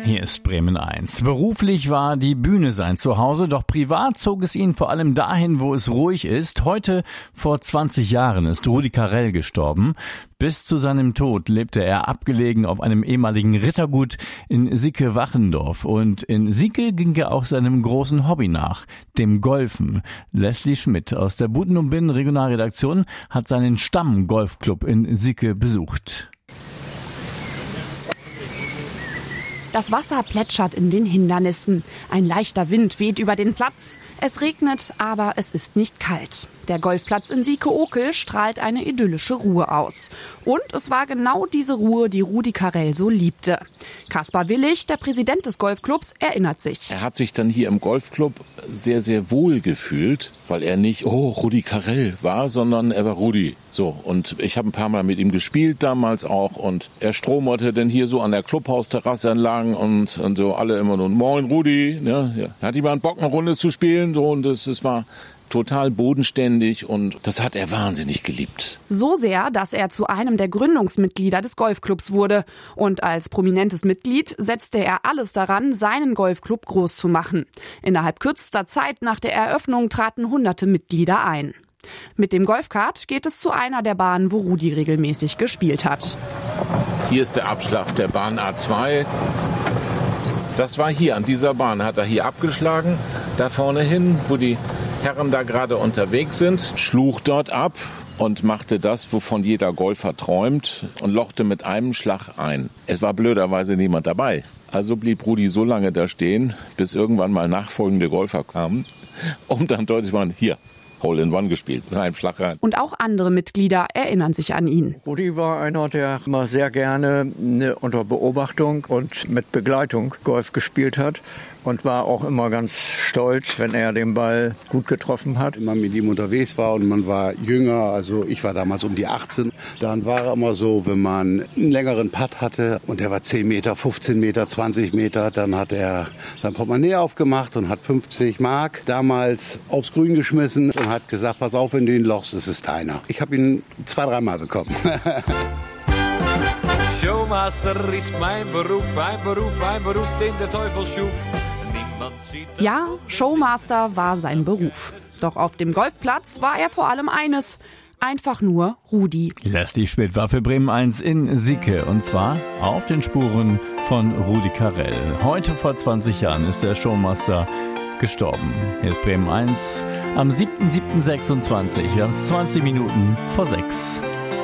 Hier ist Bremen 1. Beruflich war die Bühne sein Zuhause, doch privat zog es ihn vor allem dahin, wo es ruhig ist. Heute, vor 20 Jahren, ist Rudi Carrell gestorben. Bis zu seinem Tod lebte er abgelegen auf einem ehemaligen Rittergut in Sicke-Wachendorf. Und in Sicke ging er auch seinem großen Hobby nach, dem Golfen. Leslie Schmidt aus der Buten und Binnen Regionalredaktion hat seinen Stamm-Golfclub in Sicke besucht. Das Wasser plätschert in den Hindernissen. Ein leichter Wind weht über den Platz. Es regnet, aber es ist nicht kalt. Der Golfplatz in Sieke-Okel strahlt eine idyllische Ruhe aus. Und es war genau diese Ruhe, die Rudi Carrell so liebte. Kaspar Willig, der Präsident des Golfclubs, erinnert sich. Er hat sich dann hier im Golfclub sehr, sehr wohl gefühlt, weil er nicht, Rudi Carrell war, sondern er war Rudi. So, und ich habe ein paar Mal mit ihm gespielt damals auch und er stromerte dann hier so an der Clubhausterrasse entlang und so alle immer nur, moin Rudi, ne? Hat jemand Bock, eine Runde zu spielen? So, und es war total bodenständig und das hat er wahnsinnig geliebt. So sehr, dass er zu einem der Gründungsmitglieder des Golfclubs wurde. Und als prominentes Mitglied setzte er alles daran, seinen Golfclub groß zu machen. Innerhalb kürzester Zeit nach der Eröffnung traten hunderte Mitglieder ein. Mit dem Golfkart geht es zu einer der Bahnen, wo Rudi regelmäßig gespielt hat. Hier ist der Abschlag der Bahn A2. Das war hier, an dieser Bahn hat er hier abgeschlagen. Da vorne hin, wo die Herren da gerade unterwegs sind, schlug dort ab und machte das, wovon jeder Golfer träumt und lochte mit einem Schlag ein. Es war blöderweise niemand dabei. Also blieb Rudi so lange da stehen, bis irgendwann mal nachfolgende Golfer kamen, um dann deutlich zu machen, hier, Hole-in-One gespielt, mit einem Schlag rein. Und auch andere Mitglieder erinnern sich an ihn. Rudi war einer, der immer sehr gerne unter Beobachtung und mit Begleitung Golf gespielt hat und war auch immer ganz stolz, wenn er den Ball gut getroffen hat. Wenn man mit ihm unterwegs war und man war jünger, also ich war damals um die 18, dann war er immer so, wenn man einen längeren Putt hatte und der war 10 Meter, 15 Meter, 20 Meter, dann hat er sein Portemonnaie aufgemacht und hat 50 Mark damals aufs Grün geschmissen und hat gesagt, pass auf, wenn du ihn lochst, es ist deiner. Ich habe ihn 2-3 Mal bekommen. Showmaster ist mein Beruf, den der Teufel schuf. Ja, Showmaster war sein Beruf. Doch auf dem Golfplatz war er vor allem eines: einfach nur Rudi. Leslie Schmidt war für Bremen 1 in Sicke und zwar auf den Spuren von Rudi Carrell. Heute vor 20 Jahren ist der Showmaster gestorben. Hier ist Bremen 1 am 7.7.26. Wir haben es 20 Minuten vor 6.